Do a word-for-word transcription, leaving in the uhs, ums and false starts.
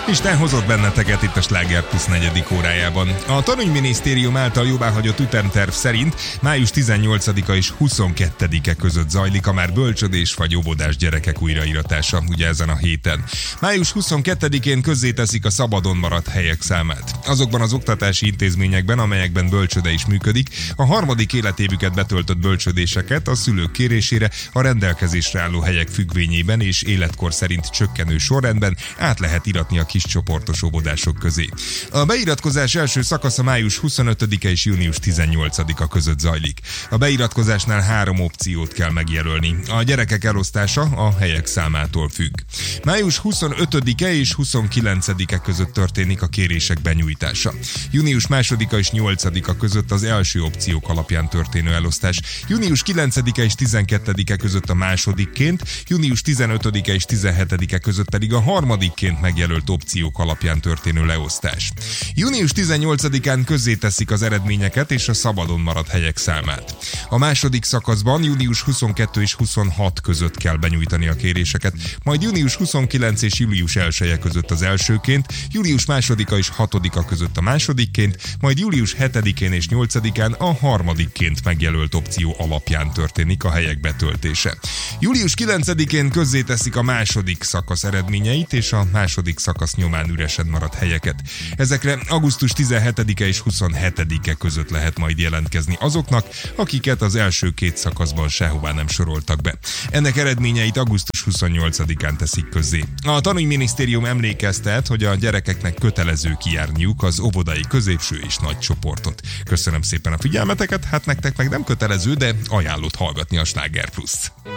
Isten hozott benneteket itt a Sláger Plusz negyedik órájában. A Tanügyminisztérium által jóváhagyott ütemterv szerint május tizennyolcadika és huszonkettedike között zajlik a már bölcsödés vagy óvodás gyerekek újraíratása, ugye ezen a héten. május huszonkettedikén közzéteszik a szabadon maradt helyek számát. Azokban az oktatási intézményekben, amelyekben bölcsöde is működik, a harmadik életévüket betöltött bölcsödéseket a szülők kérésére a rendelkezésre álló helyek függvényében és életkor szerint csökkenő sorrendben át lehet iratni a kiscsoportos óvodások közé. A beiratkozás első szakasza május huszonötödike és június tizennyolcadika között zajlik. A beiratkozásnál három opciót kell megjelölni. A gyerekek elosztása a helyek számától függ. május huszonötödike és huszonkilencedike között történik a kérések benyújtása. Június másodika és nyolcadika között az első opciók alapján történő elosztás. Június kilencedike és tizenkettedike között a másodikként, június tizenötödike és tizenhetedike között pedig a harmadikként megjelölt opciók alapján történő leosztás. Június tizennyolcadikán közzéteszik az eredményeket és a szabadon maradt helyek számát. A második szakaszban június huszonkettő és huszonhat között kell benyújtani a kéréseket, majd június huszonkilenc és július elseje között az elsőként, július másodika és hatodika között a másodikként, majd július hetedikén és nyolcadikán a harmadikként megjelölt opció alapján történik a helyek betöltése. július kilencedikén közzéteszik a második szakasz eredményeit és a második szakasz nyomán üresen maradt helyeket. Ezekre augusztus tizenhetedike és huszonhetedike között lehet majd jelentkezni azoknak, akiket az első két szakaszban sehová nem soroltak be. Ennek eredményeit augusztus huszonnyolcadikán teszik közzé. A Tanügyminisztérium emlékeztet, hogy a gyerekeknek kötelező kijárniuk az óvodai középső és nagy csoportot. Köszönöm szépen a figyelmeteket, hát nektek meg nem kötelező, de ajánlott hallgatni a Sláger Pluszt.